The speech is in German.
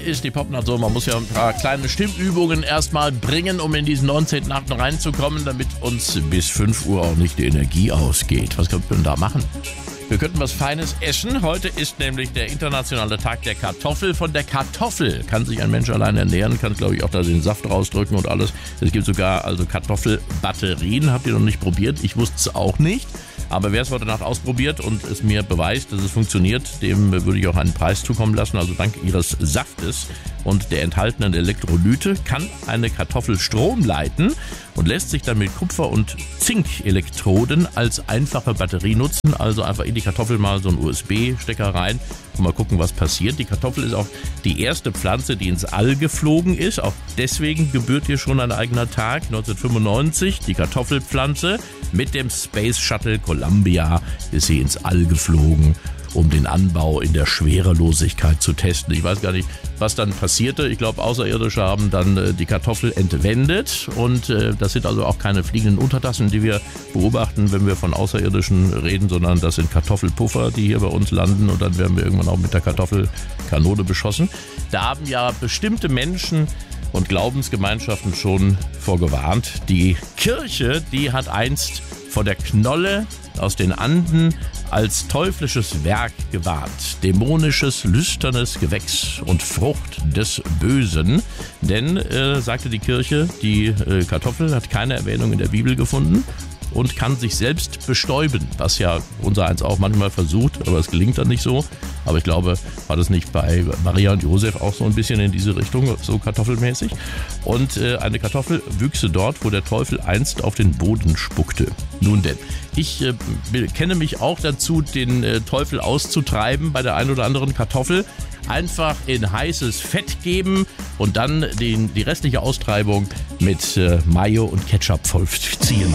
ist die Popnacht so, man muss ja ein paar kleine Stimmübungen erstmal bringen, um in diesen 19. Nacht reinzukommen, damit uns bis 5 Uhr auch nicht die Energie ausgeht. Was könnte man da machen? Wir könnten was Feines essen. Heute ist nämlich der internationale Tag der Kartoffel. Von der Kartoffel kann sich ein Mensch allein ernähren, kann, glaube ich, auch da den Saft rausdrücken und alles. Es gibt sogar also Kartoffelbatterien. Habt ihr noch nicht probiert? Ich wusste es auch nicht. Aber wer es heute Nacht ausprobiert und es mir beweist, dass es funktioniert, dem würde ich auch einen Preis zukommen lassen. Also dank ihres Saftes und der enthaltenen Elektrolyte kann eine Kartoffel Strom leiten und lässt sich dann mit Kupfer- und Zinkelektroden als einfache Batterie nutzen. Also einfach in die Kartoffel mal so einen USB-Stecker rein und mal gucken, was passiert. Die Kartoffel ist auch die erste Pflanze, die ins All geflogen ist. Auch deswegen gebührt hier schon ein eigener Tag. 1995, die Kartoffelpflanze mit dem Space Shuttle Columbia ist sie ins All geflogen, um den Anbau in der Schwerelosigkeit zu testen. Ich weiß gar nicht, was dann passierte. Ich glaube, Außerirdische haben dann die Kartoffel entwendet und das sind also auch keine fliegenden Untertassen, die wir beobachten, wenn wir von Außerirdischen reden, sondern das sind Kartoffelpuffer, die hier bei uns landen und dann werden wir irgendwann auch mit der Kartoffelkanone beschossen. Da haben ja bestimmte Menschen und Glaubensgemeinschaften schon vorgewarnt. Die Kirche, die hat einst vor der Knolle aus den Anden als teuflisches Werk gewarnt. Dämonisches, lüsternes Gewächs und Frucht des Bösen. Denn, sagte die Kirche, die Kartoffel hat keine Erwähnung in der Bibel gefunden und kann sich selbst bestäuben, was ja unser Eins auch manchmal versucht, aber es gelingt dann nicht so. Aber ich glaube, war das nicht bei Maria und Josef auch so ein bisschen in diese Richtung, so kartoffelmäßig? Und eine Kartoffel wüchse dort, wo der Teufel einst auf den Boden spuckte. Nun denn, ich bekenne mich auch dazu, den Teufel auszutreiben bei der einen oder anderen Kartoffel. Einfach in heißes Fett geben und dann die restliche Austreibung mit Mayo und Ketchup vollziehen.